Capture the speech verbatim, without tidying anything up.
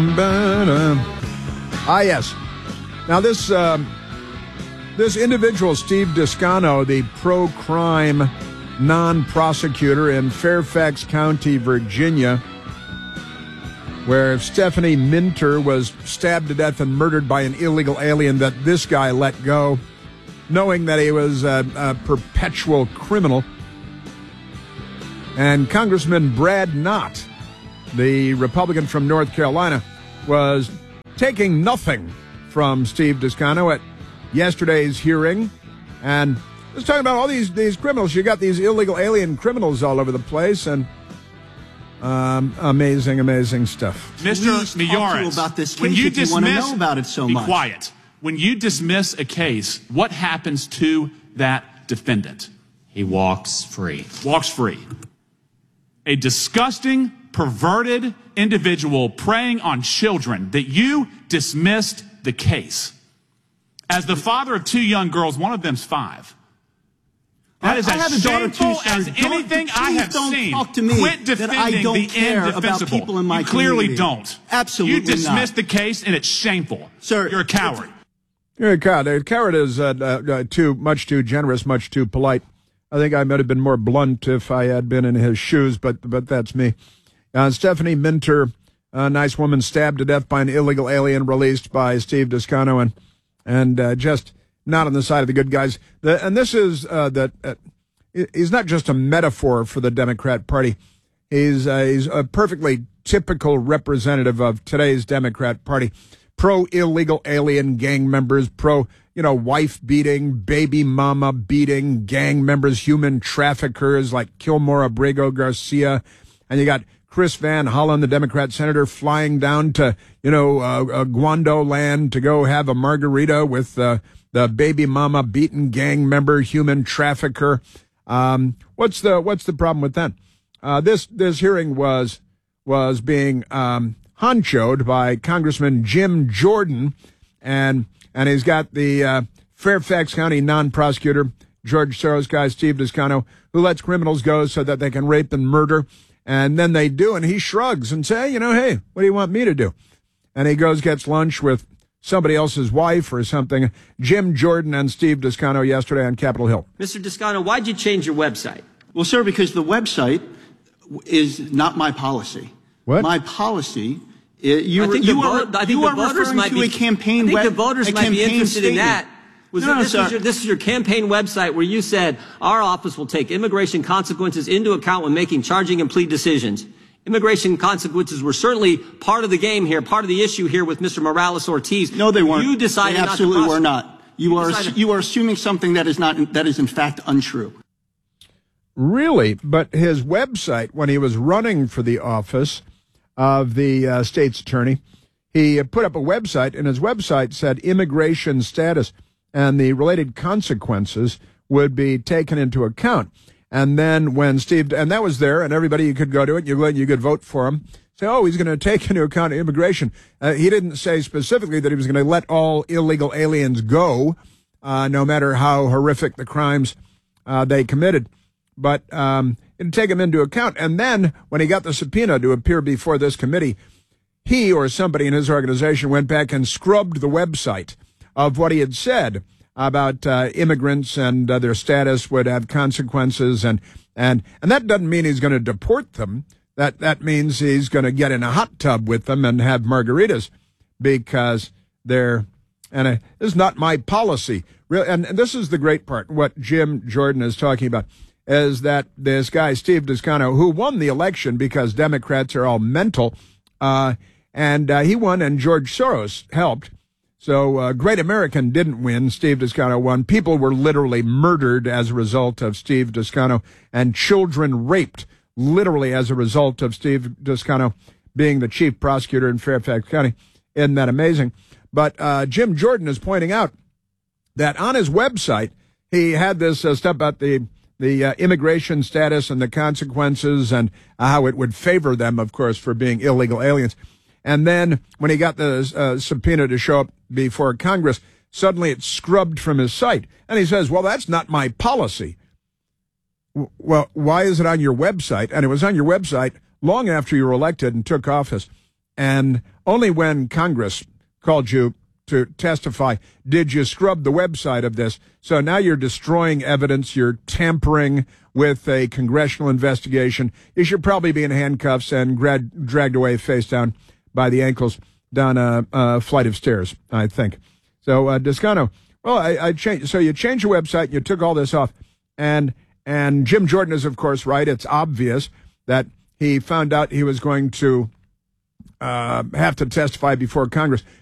Ah, yes. Now, this um, this individual, Steve Descano, the pro-crime non-prosecutor in Fairfax County, Virginia, where Stephanie Minter was stabbed to death and murdered by an illegal alien that this guy let go, knowing that he was a, a perpetual criminal. And Congressman Brad Knott, the Republican from North Carolina, was taking nothing from Steve Descano at yesterday's hearing. And was talking about all these, these criminals. You got these illegal alien criminals all over the place, and um, amazing, amazing stuff. Mister Miyares, about this case when you if you dismiss, want to know about it so be much. quiet. When you dismiss a case, what happens to that defendant? He walks free. Walks free. A disgusting, perverted individual preying on children that you dismissed the case. As the father of two young girls, one of them's five. That is I have as a daughter shameful too, sir. as Don't- anything I please have don't seen. talk to me Quit that defending I don't the care about indefensible. people in my you clearly community. don't. Absolutely You dismissed not. the case, and it's shameful. Sir, you're a coward. You're a coward. A coward is uh, uh, too much too generous, much too polite. I think I might have been more blunt if I had been in his shoes, but but that's me. Uh, Stephanie Minter, a nice woman, stabbed to death by an illegal alien released by Steve Descano, and and uh, just not on the side of the good guys. The, and this is uh, that uh, he's not just a metaphor for the Democrat Party. He's uh, he's a perfectly typical representative of today's Democrat Party. Pro illegal alien gang members, pro you know wife beating, baby mama beating gang members, human traffickers like Kilmore Abrego Garcia, and you got Chris Van Hollen, the Democrat senator, flying down to, you know, uh, uh, Guando land to go have a margarita with uh, the baby mama beaten gang member, human trafficker. Um, what's the what's the problem with that? Uh, this this hearing was was being um, honchoed by Congressman Jim Jordan, and and he's got the uh, Fairfax County non-prosecutor, George Soros guy, Steve Descano, who lets criminals go so that they can rape and murder. And then they do, and he shrugs and says, hey, you know, hey, what do you want me to do? And he goes, gets lunch with somebody else's wife or something. Jim Jordan and Steve Descano yesterday on Capitol Hill. Mister Descano, why'd you change your website? Well, sir, because the website is not my policy. What? My policy is, you, I think you the, are, vote, I think you the are voters referring might to be, a campaign I think web, the voters a might be interested statement. in that. Was no, it, no, this, sir. was your, this is your campaign website where you said, our office will take immigration consequences into account when making charging and plea decisions. Immigration consequences were certainly part of the game here, part of the issue here with Mister Morales-Ortiz. No, they weren't. You decided they absolutely not to were not. You, you are decided- you are assuming something that is not that is in fact untrue. Really? But his website, when he was running for the office of the uh, state's attorney, he put up a website, and his website said immigration status and the related consequences would be taken into account. And then when Steve, and that was there, and everybody, you could go to it, you could, you could vote for him, say, oh, he's going to take into account immigration. Uh, he didn't say specifically that he was going to let all illegal aliens go, uh, no matter how horrific the crimes uh, they committed. But um, it'd take him into account. And then when he got the subpoena to appear before this committee, he or somebody in his organization went back and scrubbed the website of what he had said about uh, immigrants and uh, their status would have consequences. And, and, and that doesn't mean he's going to deport them. That, that means he's going to get in a hot tub with them and have margaritas because they're, and uh, this is not my policy. Real, and, and this is the great part. What Jim Jordan is talking about is that this guy, Steve Descano, who won the election because Democrats are all mental, uh, and uh, he won and George Soros helped. So uh, Great American didn't win. Steve Descano won. People were literally murdered as a result of Steve Descano, and children raped literally as a result of Steve Descano being the chief prosecutor in Fairfax County. Isn't that amazing? But uh, Jim Jordan is pointing out that on his website, he had this uh, stuff about the the uh, immigration status and the consequences and uh, how it would favor them, of course, for being illegal aliens. And then when he got the uh, subpoena to show up before Congress, suddenly it's scrubbed from his site. And he says, well, that's not my policy. W- well, why is it on your website? And it was on your website long after you were elected and took office. And Only when Congress called you to testify did you scrub the website of this. So now you're destroying evidence. You're tampering with a congressional investigation. You should probably be in handcuffs and grad- dragged away face down by the ankles down a, a flight of stairs, I think. So, uh, Descano, well, I, I changed. So you changed your website. And you took all this off. And, and Jim Jordan is, of course, right. It's obvious that he found out he was going to uh, have to testify before Congress.